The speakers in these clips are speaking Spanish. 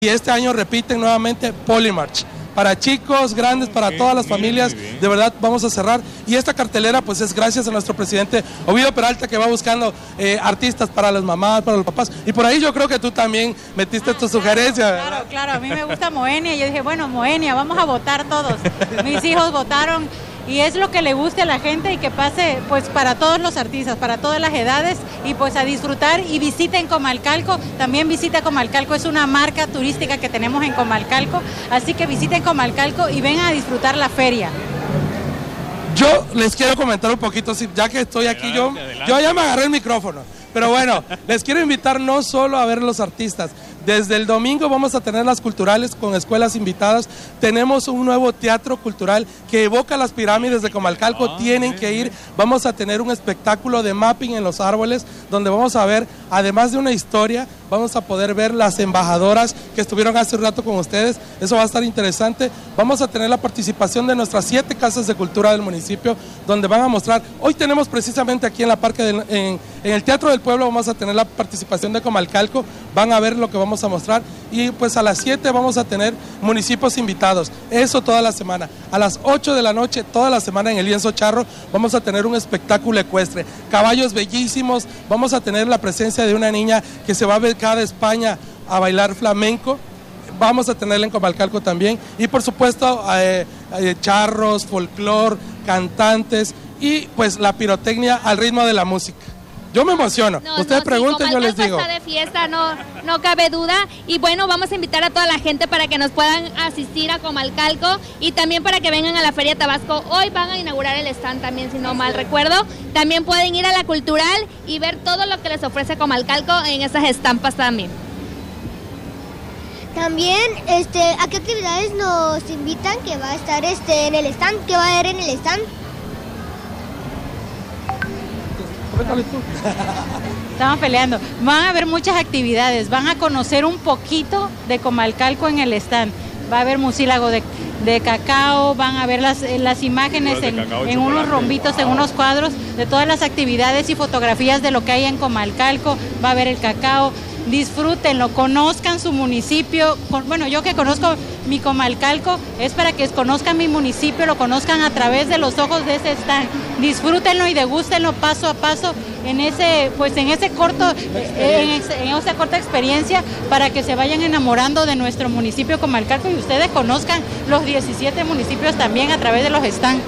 Y este año repiten nuevamente Polymarch. Para chicos, grandes, para todas las familias, de verdad vamos a cerrar. Y esta cartelera pues es gracias a nuestro presidente Ovidio Peralta, que va buscando artistas para las mamás, para los papás. Y por ahí yo creo que tú también metiste tu sugerencia. Claro, a mí me gusta Moenia. Yo dije, bueno, Moenia, vamos a votar todos. Mis hijos votaron y es lo que le guste a la gente y que pase pues para todos los artistas, para todas las edades y pues a disfrutar y visiten Comalcalco. También visita Comalcalco, es una marca turística que tenemos en Comalcalco, así que visiten Comalcalco y vengan a disfrutar la feria. Yo les quiero comentar un poquito, ya que estoy aquí, yo ya me agarré el micrófono, pero bueno, les quiero invitar no solo a ver los artistas. Desde el domingo vamos a tener las culturales con escuelas invitadas. Tenemos un nuevo teatro cultural que evoca las pirámides de Comalcalco. Tienen que ir. Vamos a tener un espectáculo de mapping en los árboles, donde vamos a ver, además de una historia, vamos a poder ver las embajadoras que estuvieron hace un rato con ustedes. Eso va a estar interesante. Vamos a tener la participación de nuestras 7 casas de cultura del municipio, donde van a mostrar. Hoy tenemos precisamente aquí en la parque, en el Teatro del Pueblo, vamos a tener la participación de Comalcalco. Van a ver lo que vamos a mostrar y pues a las 7 vamos a tener municipios invitados, eso toda la semana. A las 8 de la noche, toda la semana en el Lienzo Charro, vamos a tener un espectáculo ecuestre, caballos bellísimos, vamos a tener la presencia de una niña que se va a becar de España a bailar flamenco, vamos a tenerla en Comalcalco también, y por supuesto charros, folclor, cantantes y pues la pirotecnia al ritmo de la música. Yo me emociono. Ustedes pregunten, yo les digo. Está de fiesta, no cabe duda. Y bueno, vamos a invitar a toda la gente para que nos puedan asistir a Comalcalco y también para que vengan a la Feria Tabasco. Hoy van a inaugurar el stand también, si no mal recuerdo. También pueden ir a la cultural y ver todo lo que les ofrece Comalcalco en esas estampas también. También, ¿a qué actividades nos invitan que va a estar en el stand? ¿Qué va a haber en el stand? Estamos peleando. Van a haber muchas actividades, van a conocer un poquito de Comalcalco en el stand. Va a haber mucílago de cacao, van a ver las imágenes en unos rombitos, en unos cuadros de todas las actividades y fotografías de lo que hay en Comalcalco. Va a haber el cacao. Disfrútenlo, conozcan su municipio. Bueno, yo que conozco mi Comalcalco, es para que conozcan mi municipio, lo conozcan a través de los ojos de ese stand. Disfrútenlo y degústenlo paso a paso en esa corta experiencia, para que se vayan enamorando de nuestro municipio Comalcalco y ustedes conozcan los 17 municipios también a través de los stands.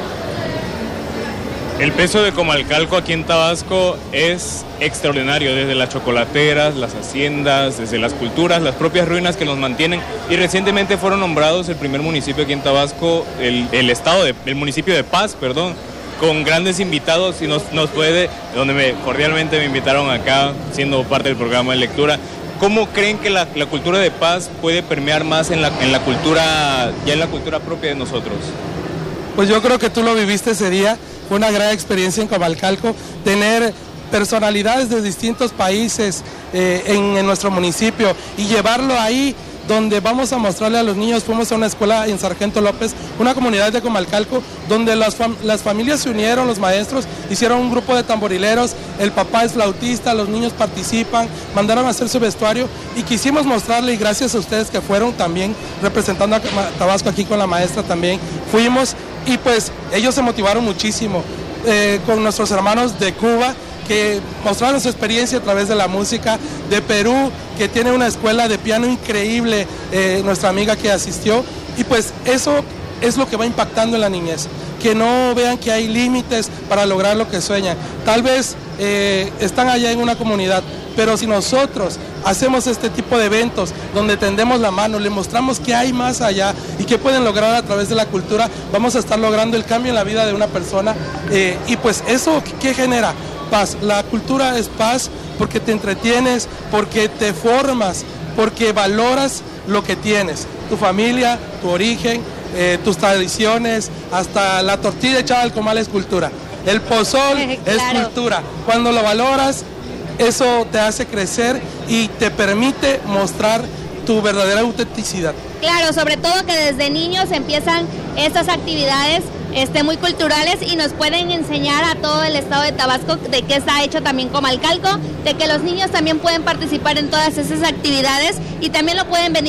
El peso de Comalcalco aquí en Tabasco es extraordinario, desde las chocolateras, las haciendas, desde las culturas, las propias ruinas que nos mantienen. Y recientemente fueron nombrados el primer municipio aquí en Tabasco, el municipio de Paz, con grandes invitados, y cordialmente me invitaron acá, siendo parte del programa de lectura. ¿Cómo creen que la cultura de Paz puede permear más en la cultura propia de nosotros? Pues yo creo que tú lo viviste ese día. Fue una gran experiencia en Comalcalco, tener personalidades de distintos países en nuestro municipio y llevarlo ahí donde vamos a mostrarle a los niños. Fuimos a una escuela en Sargento López, una comunidad de Comalcalco, donde las familias se unieron, los maestros hicieron un grupo de tamborileros, el papá es flautista, los niños participan, mandaron a hacer su vestuario y quisimos mostrarle, y gracias a ustedes que fueron también representando a Tabasco aquí con la maestra también, fuimos y pues ellos se motivaron muchísimo con nuestros hermanos de Cuba, que mostraron su experiencia a través de la música, de Perú, que tiene una escuela de piano increíble, nuestra amiga que asistió, y pues eso es lo que va impactando en la niñez, que no vean que hay límites para lograr lo que sueñan. Tal vez están allá en una comunidad, pero si nosotros hacemos este tipo de eventos donde tendemos la mano, le mostramos que hay más allá y que pueden lograr a través de la cultura, vamos a estar logrando el cambio en la vida de una persona, y pues eso, ¿qué genera? Paz. La cultura es paz porque te entretienes, porque te formas, porque valoras lo que tienes, tu familia, tu origen, tus tradiciones, hasta la tortilla echada al comal es cultura, el pozol es cultura. Cuando lo valoras, eso te hace crecer y te permite mostrar tu verdadera autenticidad. Claro, sobre todo que desde niños empiezan estas actividades muy culturales y nos pueden enseñar a todo el estado de Tabasco de qué está hecho también Comalcalco, de que los niños también pueden participar en todas esas actividades y también lo pueden venir